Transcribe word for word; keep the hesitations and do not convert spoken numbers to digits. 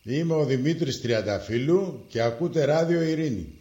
Είμαι ο Δημήτρης Τριανταφύλου και ακούτε Ράδιο Ειρήνη.